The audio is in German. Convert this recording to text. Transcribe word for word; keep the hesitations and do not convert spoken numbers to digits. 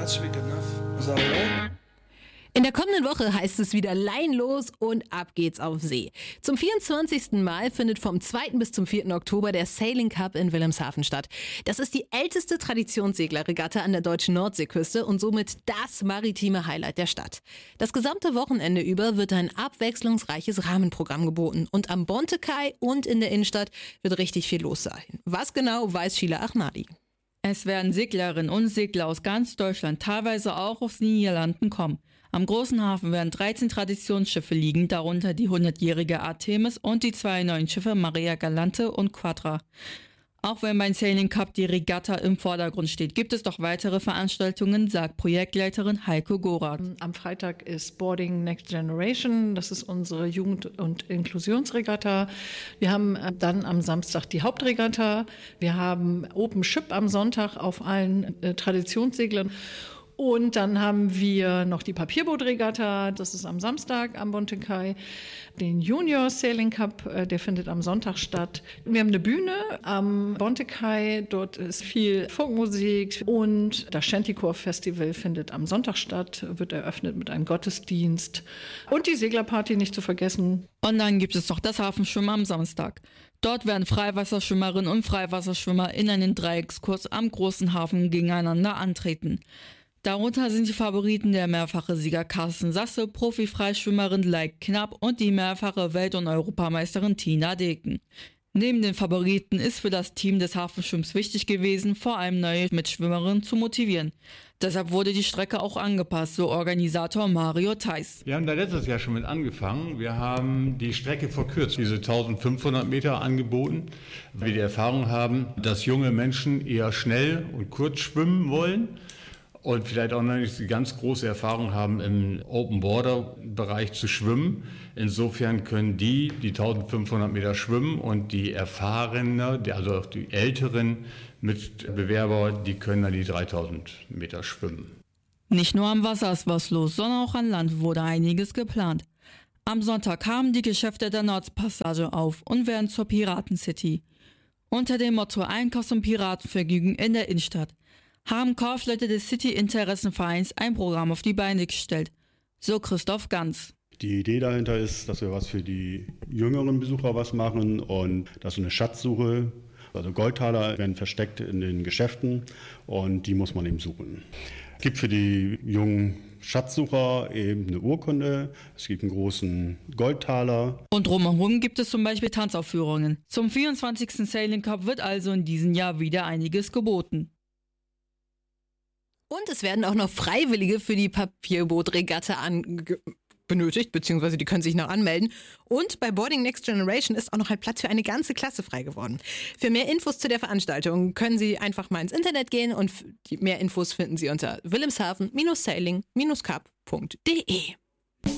That's big enough. Is that all right? In der kommenden Woche heißt es wieder Lein los und ab geht's auf See. Zum vierundzwanzigsten Mal findet vom zweiten bis zum vierten Oktober der Sailing Cup in Wilhelmshaven statt. Das ist die älteste Traditionsseglerregatta an der deutschen Nordseeküste und somit das maritime Highlight der Stadt. Das gesamte Wochenende über wird ein abwechslungsreiches Rahmenprogramm geboten und am Bontekai und in der Innenstadt wird richtig viel los sein. Was genau, weiß Sheila Ahmadi. Es werden Seglerinnen und Segler aus ganz Deutschland, teilweise auch aus den Niederlanden kommen. Am großen Hafen werden dreizehn Traditionsschiffe liegen, darunter die hundertjährige Artemis und die zwei neuen Schiffe Maria Galante und Quadra. Auch wenn beim Sailing Cup die Regatta im Vordergrund steht, gibt es doch weitere Veranstaltungen, sagt Projektleiterin Heike Gorath. Am Freitag ist Boarding Next Generation, das ist unsere Jugend- und Inklusionsregatta. Wir haben dann am Samstag die Hauptregatta. Wir haben Open Ship am Sonntag auf allen äh, Traditionsseglern. Und dann haben wir noch die Papierbootregatta, das ist am Samstag am Bontekai. Den Junior Sailing Cup, der findet am Sonntag statt. Wir haben eine Bühne am Bontekai, dort ist viel Folkmusik und das Shantycore Festival findet am Sonntag statt, wird eröffnet mit einem Gottesdienst. Und die Seglerparty nicht zu vergessen. Und dann gibt es noch das Hafenschwimmen am Samstag. Dort werden Freiwasserschwimmerinnen und Freiwasserschwimmer in einen Dreieckskurs am großen Hafen gegeneinander antreten. Darunter sind die Favoriten der mehrfache Sieger Carsten Sasse, Profi-Freischwimmerin Leik Knapp und die mehrfache Welt- und Europameisterin Tina Deken. Neben den Favoriten ist für das Team des Hafenschwimms wichtig gewesen, vor allem neue Mitschwimmerinnen zu motivieren. Deshalb wurde die Strecke auch angepasst, so Organisator Mario Theis. Wir haben da letztes Jahr schon mit angefangen. Wir haben die Strecke verkürzt, diese eintausendfünfhundert Meter angeboten, weil wir die Erfahrung haben, dass junge Menschen eher schnell und kurz schwimmen wollen. Und vielleicht auch noch nicht die ganz große Erfahrung haben, im Open-Border-Bereich zu schwimmen. Insofern können die die eintausendfünfhundert Meter schwimmen und die Erfahrenen, also auch die älteren Mitbewerber, die können dann die dreitausend Meter schwimmen. Nicht nur am Wasser ist was los, sondern auch an Land wurde einiges geplant. Am Sonntag kamen die Geschäfte der Nordpassage auf und werden zur Piratencity. Unter dem Motto Einkaufs- und Piratenvergnügen in der Innenstadt haben Kaufleute des City-Interessenvereins ein Programm auf die Beine gestellt. So Christoph Ganz. Die Idee dahinter ist, dass wir was für die jüngeren Besucher was machen und das ist so eine Schatzsuche. Also Goldtaler werden versteckt in den Geschäften und die muss man eben suchen. Es gibt für die jungen Schatzsucher eben eine Urkunde, es gibt einen großen Goldtaler. Und drumherum gibt es zum Beispiel Tanzaufführungen. Zum vierundzwanzigsten Sailing Cup wird also in diesem Jahr wieder einiges geboten. Und es werden auch noch Freiwillige für die Papierbootregatta an benötigt, beziehungsweise die können sich noch anmelden. Und bei Boarding Next Generation ist auch noch ein Platz für eine ganze Klasse frei geworden. Für mehr Infos zu der Veranstaltung können Sie einfach mal ins Internet gehen und die mehr Infos finden Sie unter wilhelmshaven Bindestrich sailing Bindestrich cup Punkt de.